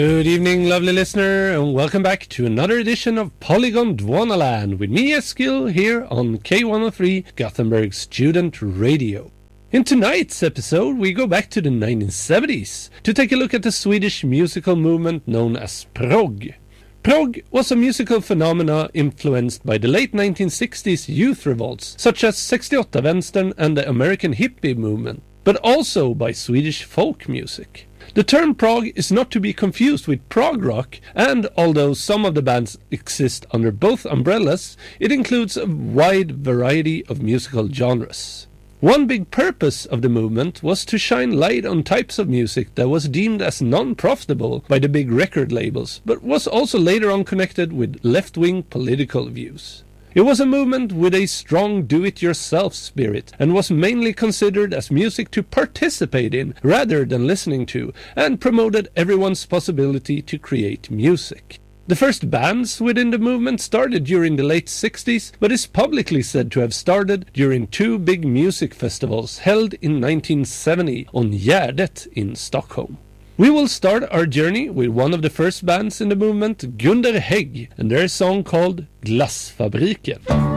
Good evening, lovely listener, and welcome back to another edition of Polygon Dwanaland with me, Eskil, here on K103, Gothenburg Student Radio. In tonight's episode, we go back to the 1970s to take a look at the Swedish musical movement known as prog. Prog was a musical phenomena influenced by the late 1960s youth revolts, such as 68-vänstern and the American hippie movement, but also by Swedish folk music. The term prog is not to be confused with prog rock, and although some of the bands exist under both umbrellas, it includes a wide variety of musical genres. One big purpose of the movement was to shine light on types of music that was deemed as non-profitable by the big record labels, but was also later on connected with left-wing political views. It was a movement with a strong do-it-yourself spirit and was mainly considered as music to participate in rather than listening to, and promoted everyone's possibility to create music. The first bands within the movement started during the late 60s, but is publicly said to have started during two big music festivals held in 1970 on Gärdet in Stockholm. We will start our journey with one of the first bands in the movement, Gunder Hägg, and their song called Glassfabriken.